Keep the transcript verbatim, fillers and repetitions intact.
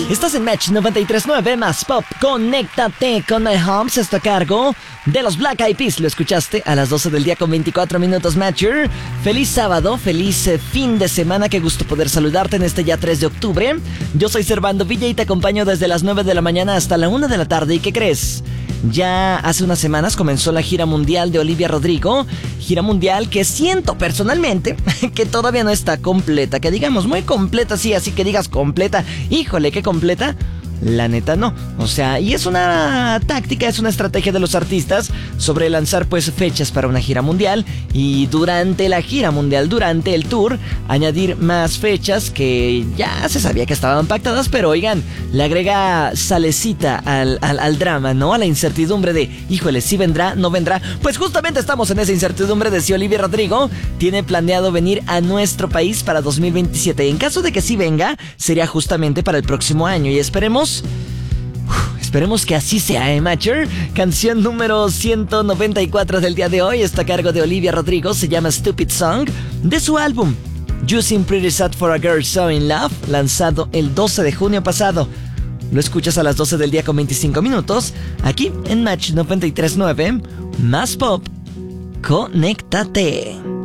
Estás en Match noventa y tres punto nueve más Pop. Conéctate con My Homes. Está a cargo de los Black Eyed Peas. Lo escuchaste a las doce del día con veinticuatro minutos, Matcher. Feliz sábado, feliz eh, fin de semana. Qué gusto poder saludarte en este ya tres de octubre. Yo soy Servando Villa y te acompaño desde las nueve de la mañana hasta la una de la tarde. ¿Y qué crees? Ya hace unas semanas comenzó la gira mundial de Olivia Rodrigo. Gira mundial que siento personalmente que todavía no está completa. Que digamos muy completa, sí, así que digas completa. Híjole, ¿qué completa? La neta no, o sea, y es una táctica, es una estrategia de los artistas sobre lanzar pues fechas para una gira mundial y durante la gira mundial, durante el tour, añadir más fechas que ya se sabía que estaban pactadas, pero oigan, le agrega salecita al, al, al drama, ¿no? A la incertidumbre de, híjole, ¿sí vendrá, no vendrá? Pues justamente estamos en esa incertidumbre de si Olivia Rodrigo tiene planeado venir a nuestro país para dos mil veintisiete. En caso de que sí venga, sería justamente para el próximo año y esperemos Uf, esperemos que así sea, ¿eh, Matcher? Canción número ciento noventa y cuatro del día de hoy está a cargo de Olivia Rodrigo. Se llama Stupid Song, de su álbum You Seem Pretty Sad for a Girl So In Love, lanzado el doce de junio pasado. Lo escuchas a las doce del día con veinticinco minutos, aquí en Match noventa y tres punto nueve, más Pop. Conéctate.